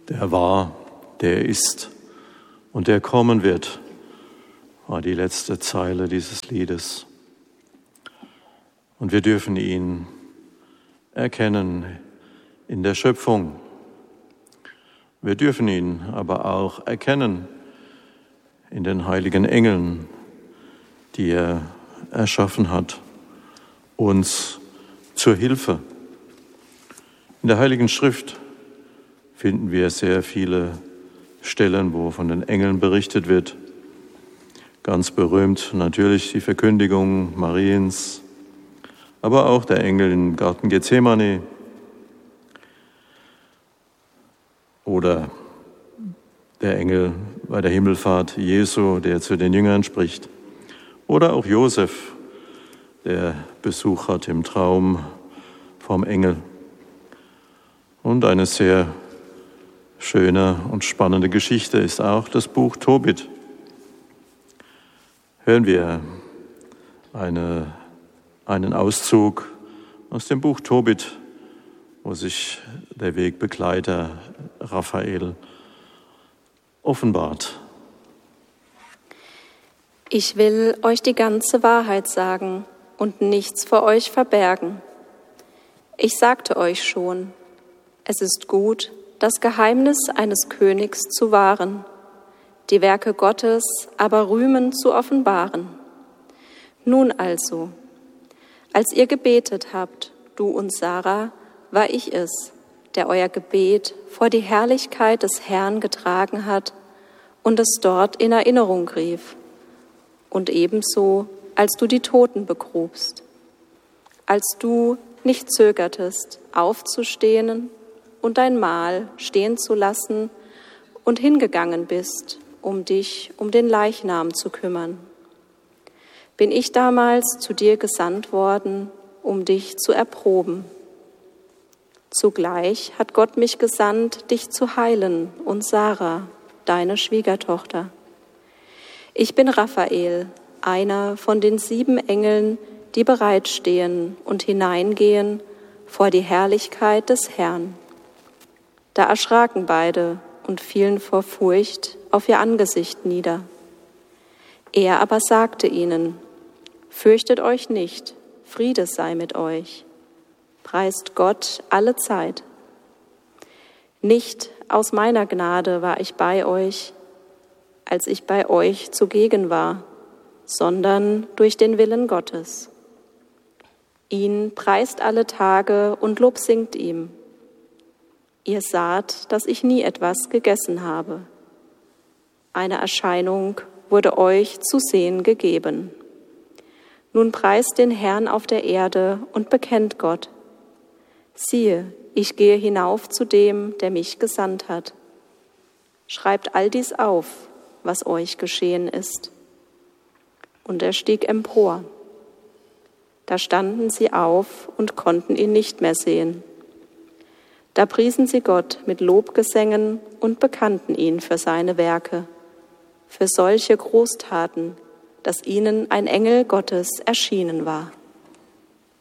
der war, der ist und der kommen wird, war die letzte Zeile dieses Liedes. Und wir dürfen ihn erkennen in der Schöpfung. Wir dürfen ihn aber auch erkennen in den heiligen Engeln, die er erschaffen hat, uns zur Hilfe. In der Heiligen Schrift finden wir sehr viele Stellen, wo von den Engeln berichtet wird. Ganz berühmt natürlich die Verkündigung Mariens, aber auch der Engel im Garten Gethsemane oder der Engel bei der Himmelfahrt Jesu, der zu den Jüngern spricht. Oder auch Josef, der Besuch hat im Traum vom Engel. Und eine sehr schöne und spannende Geschichte ist auch das Buch Tobit. Hören wir einen Auszug aus dem Buch Tobit, wo sich der Wegbegleiter Raphael offenbart. Ich will euch die ganze Wahrheit sagen und nichts vor euch verbergen. Ich sagte euch schon, es ist gut, das Geheimnis eines Königs zu wahren, die Werke Gottes aber rühmend zu offenbaren. Nun also, als ihr gebetet habt, du und Sarah, war ich es, der euer Gebet vor die Herrlichkeit des Herrn getragen hat und es dort in Erinnerung rief. Und ebenso, als du die Toten begrubst, als du nicht zögertest, aufzustehen und dein Mahl stehen zu lassen und hingegangen bist, um dich um den Leichnam zu kümmern. Bin ich damals zu dir gesandt worden, um dich zu erproben. Zugleich hat Gott mich gesandt, dich zu heilen und Sarah, deine Schwiegertochter. Ich bin Raphael, einer von den 7 Engeln, die bereitstehen und hineingehen vor die Herrlichkeit des Herrn. Da erschraken beide und fielen vor Furcht auf ihr Angesicht nieder. Er aber sagte ihnen: Fürchtet euch nicht, Friede sei mit euch. Preist Gott alle Zeit. Nicht aus meiner Gnade war ich bei euch, als ich bei euch zugegen war, sondern durch den Willen Gottes. Ihn preist alle Tage und Lob singt ihm. Ihr saht, dass ich nie etwas gegessen habe. Eine Erscheinung wurde euch zu sehen gegeben. Nun preist den Herrn auf der Erde und bekennt Gott. Siehe, ich gehe hinauf zu dem, der mich gesandt hat. Schreibt all dies auf, was euch geschehen ist. Und er stieg empor. Da standen sie auf und konnten ihn nicht mehr sehen. Da priesen sie Gott mit Lobgesängen und bekannten ihn für seine Werke, für solche Großtaten, dass ihnen ein Engel Gottes erschienen war.